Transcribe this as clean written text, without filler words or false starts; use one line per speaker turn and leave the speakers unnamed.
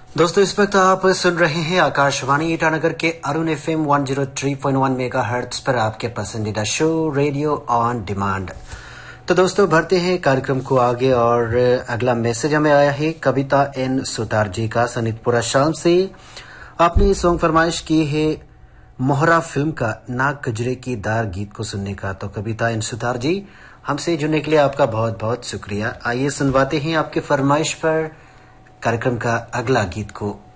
दोस्तों इस वक्त आप सुन रहे हैं आकाशवाणी ईटानगर के अरुण एफएम 103.1 मेगाहर्ट्ज पर आपके पसंदीदा शो रेडियो ऑन डिमांड। तो दोस्तों बढ़ते हैं कार्यक्रम को आगे और अगला मैसेज हमें आया है कविता एन सुतार जी का सनितपुरा शाम से। आपने सॉन्ग फरमाइश की है मोहरा फिल्म का नाग कजरे की दार गीत को सुनने का। तो कविता एन सुतार जी हमसे जुड़ने के लिए आपका बहुत बहुत शुक्रिया। आइए सुनवाते हैं आपके फरमाइश पर कार्यक्रम का अगला गीत को।